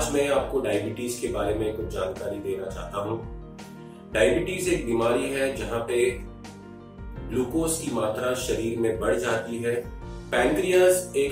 आज मैं आपको डायबिटीज के बारे में कुछ जानकारी देना चाहता हूं। डायबिटीज एक बीमारी है जहां पे ग्लूकोज की मात्रा शरीर में बढ़ जाती है। पैंक्रियाज एक